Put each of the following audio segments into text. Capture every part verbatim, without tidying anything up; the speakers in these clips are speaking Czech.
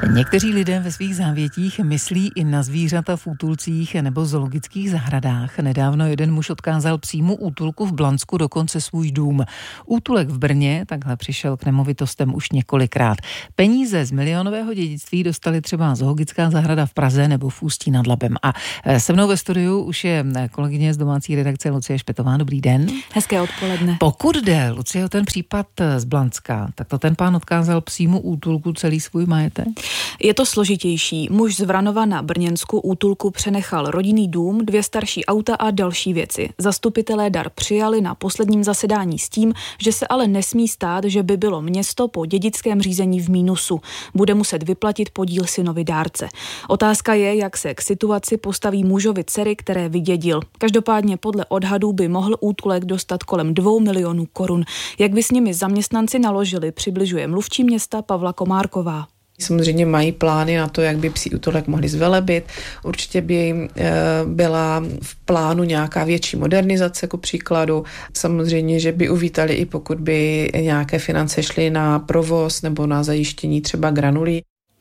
Někteří lidé ve svých závětích myslí i na zvířata v útulcích nebo zoologických zahradách. Nedávno jeden muž odkázal přímo útulku v Blansku dokonce svůj dům. Útulek v Brně takhle přišel k nemovitostem už několikrát. Peníze z milionového dědictví dostali třeba zoologická zahrada v Praze nebo v Ústí nad Labem. A se mnou ve studiu už je kolegyně z domácí redakce Lucie Špetová. Dobrý den. Hezké odpoledne. Pokud jde, Lucie, o ten případ z Blanska, tak to ten pán odkázal přímo útulku celý svůj majetek? Je to složitější. Muž z Vranova na brněnsku útulku přenechal rodinný dům, dvě starší auta a další věci. Zastupitelé dar přijali na posledním zasedání s tím, že se ale nesmí stát, že by bylo město po dědickém řízení v mínusu. Bude muset vyplatit podíl synovi dárce. Otázka je, jak se k situaci postaví mužovi dcery, které vydědil. Každopádně podle odhadů by mohl útulek dostat kolem dvou milionů korun. Jak by s nimi zaměstnanci naložili, přibližuje mluvčí města Pavla Komárková. Samozřejmě mají plány na to, jak by psí útulek mohli zvelebit. Určitě by byla v plánu nějaká větší modernizace, ku příkladu. Samozřejmě, že by uvítali i pokud by nějaké finance šly na provoz nebo na zajištění třeba granulí.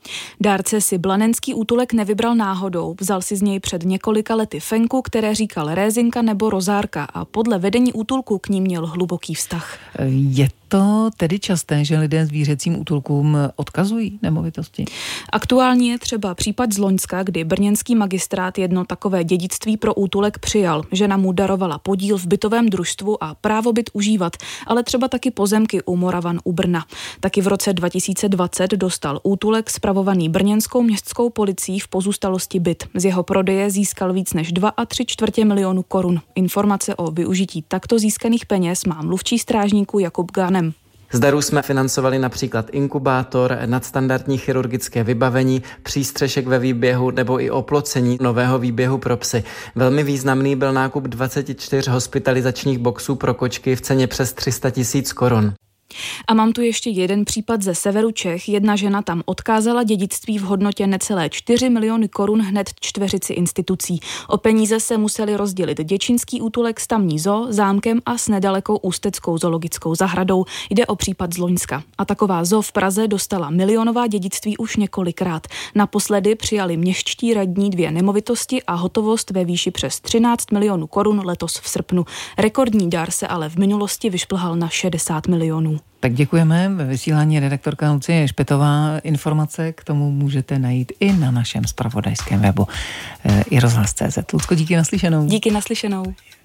Dárce si blanenský útulek nevybral náhodou. Vzal si z něj před několika lety fenku, které říkal Rézinka nebo Rozárka, a podle vedení útulku k ní měl hluboký vztah. Je to tedy časté, že lidé zvířecím útulkům odkazují nemovitosti? Aktuálně je třeba případ z Loňska, kdy brněnský magistrát jedno takové dědictví pro útulek přijal. Žena mu darovala podíl v bytovém družstvu a právo byt užívat, ale třeba taky pozemky u Moravan u Brna. Taky v roce dva tisíce dvacet dostal útulek spravovaný brněnskou městskou policií v pozůstalosti byt. Z jeho prodeje získal víc než dva a tři čtvrtě milionu korun. Informace o využití takto získaných peněz má mluvčí strážníků Jakub Gánem. Z darů jsme financovali například inkubátor, nadstandardní chirurgické vybavení, přístřešek ve výběhu nebo i oplocení nového výběhu pro psy. Velmi významný byl nákup dvacet čtyři hospitalizačních boxů pro kočky v ceně přes tři sta tisíc korun. A mám tu ještě jeden případ ze severu Čech. Jedna žena tam odkázala dědictví v hodnotě necelé čtyři miliony korun hned čtveřici institucí. O peníze se museli rozdělit děčínský útulek s tamní zoo, zámkem a s nedalekou ústeckou zoologickou zahradou. Jde o případ z Loňska. A taková zoo v Praze dostala milionová dědictví už několikrát. Naposledy přijali městští radní dvě nemovitosti a hotovost ve výši přes třináct milionů korun letos v srpnu. Rekordní dar se ale v minulosti vyšplhal na šedesát milionů. Tak děkujeme. Ve vysílání redaktorka Lucie Špetová. Informace k tomu můžete najít i na našem zpravodajském webu i rozhlas tečka cé zet. Lucko, díky naslyšenou. Díky naslyšenou.